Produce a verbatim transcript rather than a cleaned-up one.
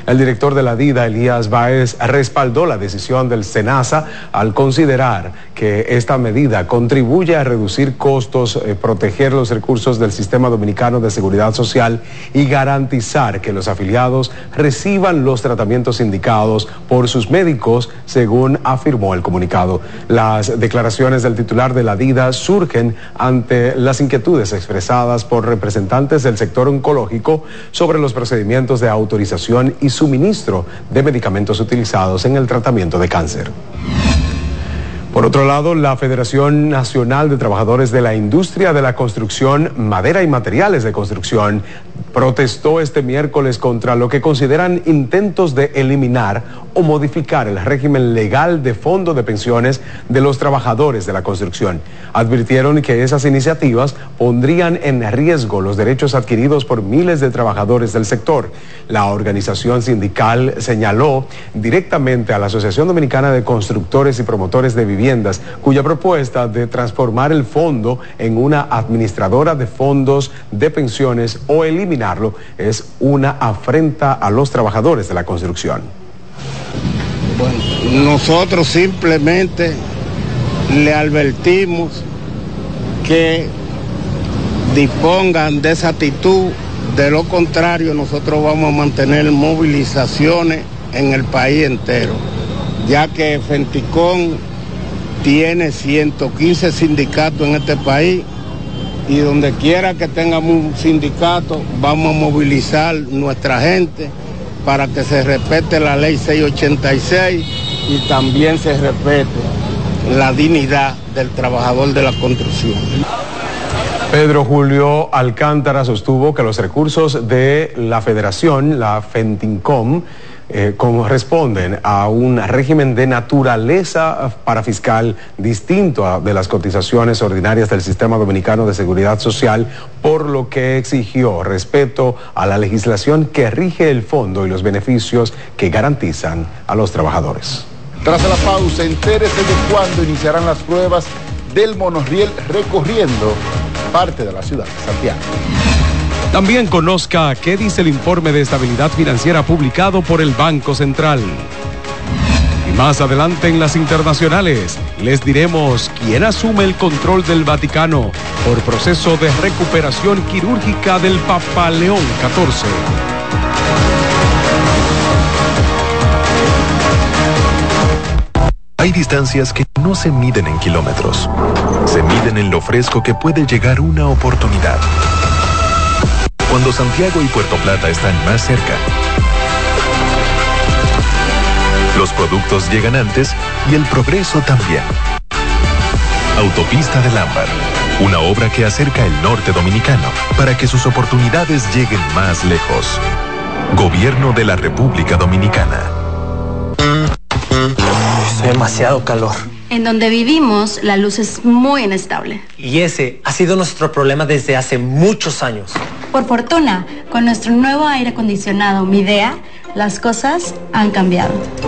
El director de la DIDA, Elías Báez, respaldó la decisión del SENASA al considerar que esta medida contribuye a reducir costos, eh, proteger los recursos del Sistema Dominicano de Seguridad Social y garantizar que los afiliados reciban los tratamientos indicados por sus médicos, según afirmó el comunicado. Las declaraciones del titular de la DIDA surgen ante las inquietudes expresadas por representantes del sector oncológico sobre los procedimientos de autorización y suministro de medicamentos utilizados en el tratamiento de cáncer. Por otro lado, la Federación Nacional de Trabajadores de la Industria de la Construcción, Madera y Materiales de Construcción protestó este miércoles contra lo que consideran intentos de eliminar o modificar el régimen legal de fondo de pensiones de los trabajadores de la construcción. Advirtieron que esas iniciativas pondrían en riesgo los derechos adquiridos por miles de trabajadores del sector. La organización sindical señaló directamente a la Asociación Dominicana de Constructores y Promotores de Viviendas, cuya propuesta de transformar el fondo en una administradora de fondos de pensiones o eliminarlo es una afrenta a los trabajadores de la construcción. Bueno, nosotros simplemente le advertimos que dispongan de esa actitud, de lo contrario nosotros vamos a mantener movilizaciones en el país entero, ya que Fenticón tiene ciento quince sindicatos en este país y donde quiera que tengamos un sindicato vamos a movilizar nuestra gente para que se respete la ley seiscientos ochenta y seis y también se respete la dignidad del trabajador de la construcción. Pedro Julio Alcántara sostuvo que los recursos de la federación, la Fentincom, eh, corresponden a un régimen de naturaleza parafiscal distinto a, de las cotizaciones ordinarias del Sistema Dominicano de Seguridad Social, por lo que exigió respeto a la legislación que rige el fondo y los beneficios que garantizan a los trabajadores. Tras la pausa, entérese de cuándo iniciarán las pruebas del monorriel recorriendo parte de la ciudad de Santiago. También conozca qué dice el informe de estabilidad financiera publicado por el Banco Central. Y más adelante en las internacionales, les diremos quién asume el control del Vaticano por proceso de recuperación quirúrgica del Papa León catorce. Hay distancias que no se miden en kilómetros, se miden en lo fresco que puede llegar una oportunidad. Cuando Santiago y Puerto Plata están más cerca, los productos llegan antes y el progreso también. Autopista del Ámbar, una obra que acerca el norte dominicano para que sus oportunidades lleguen más lejos. Gobierno de la República Dominicana. Hace demasiado calor. En donde vivimos, la luz es muy inestable. Y ese ha sido nuestro problema desde hace muchos años. Por fortuna, con nuestro nuevo aire acondicionado Midea, las cosas han cambiado.